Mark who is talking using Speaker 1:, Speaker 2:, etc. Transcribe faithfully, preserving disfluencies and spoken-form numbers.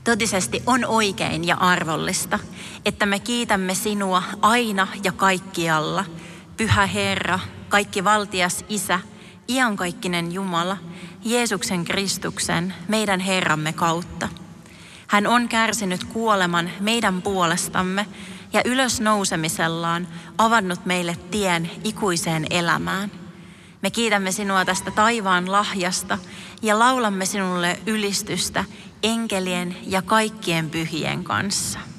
Speaker 1: Totisesti on oikein ja arvollista, että me kiitämme sinua aina ja kaikkialla, Pyhä Herra, kaikki valtias Isä, iankaikkinen Jumala, Jeesuksen Kristuksen, meidän Herramme kautta. Hän on kärsinyt kuoleman meidän puolestamme ja ylösnousemisellaan avannut meille tien ikuiseen elämään. Me kiitämme sinua tästä taivaan lahjasta ja laulamme sinulle ylistystä enkelien ja kaikkien pyhien kanssa.